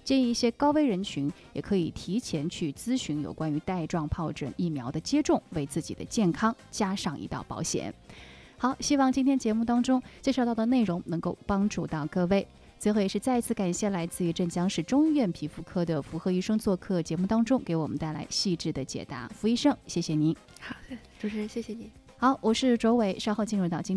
建议一些高危人群也可以提前去咨询有关于带状疱疹疫苗的接种，为自己的健康加上一道保险。好，希望今天节目当中介绍到的内容能够帮助到各位。最后也是再次感谢来自于镇江市中医院皮肤科的符合医生做客节目当中，给我们带来细致的解答。符医生，谢谢您。 好的，主持人谢谢您。 好，我是卓伟，稍后进入到今